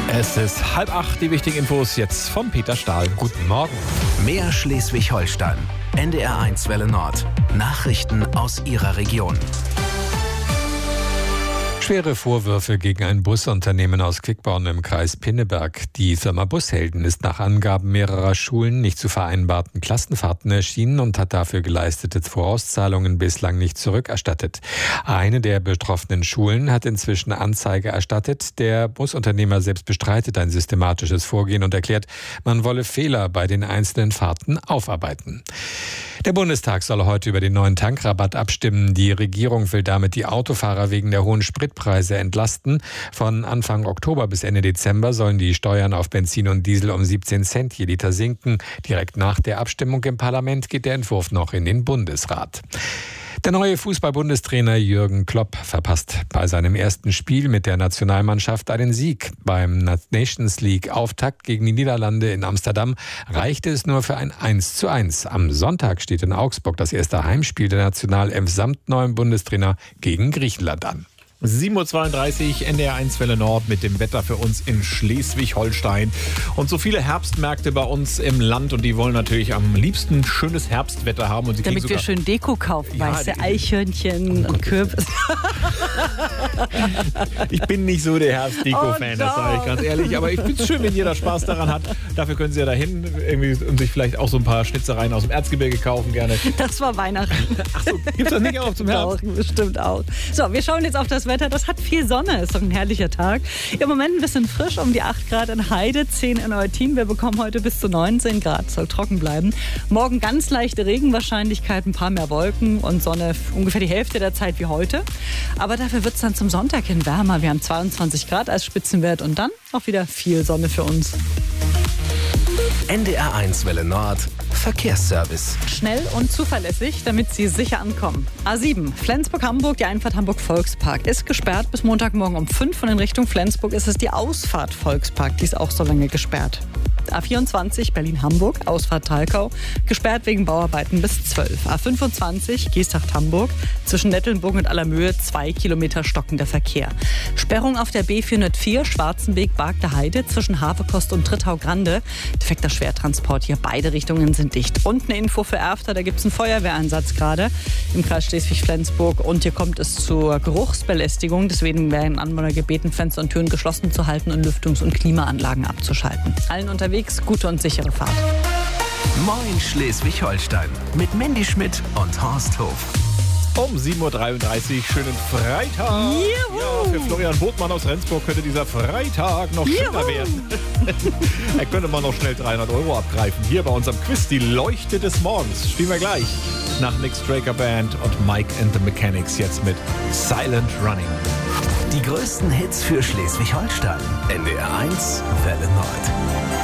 Es ist 7:30, die wichtigen Infos jetzt von Peter Stahl. Guten Morgen. Mehr Schleswig-Holstein. NDR1 Welle Nord. Nachrichten aus Ihrer Region. Schwere Vorwürfe gegen ein Busunternehmen aus Quickborn im Kreis Pinneberg. Die Firma Bushelden ist nach Angaben mehrerer Schulen nicht zu vereinbarten Klassenfahrten erschienen und hat dafür geleistete Vorauszahlungen bislang nicht zurückerstattet. Eine der betroffenen Schulen hat inzwischen Anzeige erstattet. Der Busunternehmer selbst bestreitet ein systematisches Vorgehen und erklärt, man wolle Fehler bei den einzelnen Fahrten aufarbeiten. Der Bundestag soll heute über den neuen Tankrabatt abstimmen. Die Regierung will damit die Autofahrer wegen der hohen Spritpreise entlasten. Von Anfang Oktober bis Ende Dezember sollen die Steuern auf Benzin und Diesel um 17 Cent je Liter sinken. Direkt nach der Abstimmung im Parlament geht der Entwurf noch in den Bundesrat. Der neue Fußball-Bundestrainer Jürgen Klopp verpasst bei seinem ersten Spiel mit der Nationalmannschaft einen Sieg. Beim Nations League-Auftakt gegen die Niederlande in Amsterdam reichte es nur für ein 1:1. Am Sonntag steht in Augsburg das erste Heimspiel der Nationalelf samt neuem Bundestrainer gegen Griechenland an. 7:32 Uhr, NDR1 Welle Nord mit dem Wetter für uns in Schleswig-Holstein. Und so viele Herbstmärkte bei uns im Land und die wollen natürlich am liebsten schönes Herbstwetter haben. Und sie damit wir schön Deko kaufen, ja, weißt du, Eichhörnchen und Kürbis. Ich bin nicht so der Herbstdeko-Fan, das sage ich ganz ehrlich. Aber ich finde es schön, wenn jeder Spaß daran hat. Dafür können Sie ja dahin irgendwie und sich vielleicht auch so ein paar Schnitzereien aus dem Erzgebirge kaufen gerne. Das war Weihnachten. Ach so, gibt es das nicht auch zum Herbst? Doch, bestimmt auch. So, wir schauen jetzt auf das Wetter. Das hat viel Sonne, ist doch ein herrlicher Tag. Im Moment ein bisschen frisch, um die 8 Grad in Heide, 10 in Eutin. Wir bekommen heute bis zu 19 Grad, soll trocken bleiben. Morgen ganz leichte Regenwahrscheinlichkeit, ein paar mehr Wolken und Sonne ungefähr die Hälfte der Zeit wie heute. Aber dafür wird es dann zum Sonntag hin wärmer. Wir haben 22 Grad als Spitzenwert und dann auch wieder viel Sonne für uns. NDR1 Welle Nord. Verkehrsservice. Schnell und zuverlässig, damit Sie sicher ankommen. A7, Flensburg-Hamburg, die Einfahrt Hamburg-Volkspark ist gesperrt. Bis Montagmorgen um 5 und in Richtung Flensburg ist es die Ausfahrt Volkspark. Die ist auch so lange gesperrt. A24 Berlin-Hamburg, Ausfahrt Talkau, gesperrt wegen Bauarbeiten bis 12. A25 Geesthacht-Hamburg, zwischen Nettelnburg und Allermöhe 2 Kilometer stockender Verkehr. Sperrung auf der B404 Schwarzenweg-Bargter Heide zwischen Havepost und Trittau-Grande. Defekter Schwertransport hier, beide Richtungen sind dicht. Und eine Info für Erfter, da gibt es einen Feuerwehreinsatz gerade im Kreis Schleswig-Flensburg und hier kommt es zur Geruchsbelästigung. Deswegen werden Anwohner gebeten, Fenster und Türen geschlossen zu halten und Lüftungs- und Klimaanlagen abzuschalten. Allen unterwegs gute und sichere Fahrt. Moin Schleswig-Holstein mit Mandy Schmidt und Horst Hof. Um 7:33 Uhr, schönen Freitag. Juhu. Ja, für Florian Botmann aus Rendsburg könnte dieser Freitag noch schöner werden. Er könnte mal noch schnell 300 € abgreifen. Hier bei unserem Quiz, die Leuchte des Morgens. Spielen wir gleich nach Nick Straker Band und Mike and the Mechanics jetzt mit Silent Running. Die größten Hits für Schleswig-Holstein. NDR1 Welle Nord.